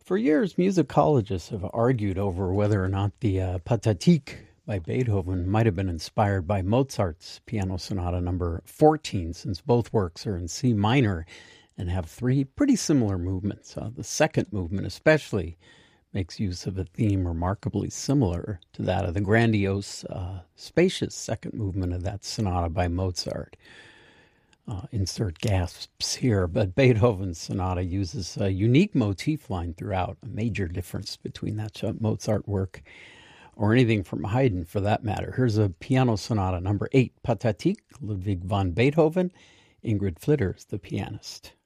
For years, musicologists have argued over whether or not the Pathetique by Beethoven might have been inspired by Mozart's Piano Sonata number 14, since both works are in C minor and have three pretty similar movements. The second movement especially makes use of a theme remarkably similar to that of the grandiose, spacious second movement of that sonata by Mozart. Insert gasps here, but Beethoven's sonata uses a unique motif line throughout, a major difference between that Mozart work or anything from Haydn for that matter. Here's a Piano Sonata number 8, Pathetique, Ludwig van Beethoven. Ingrid Flitters, the pianist.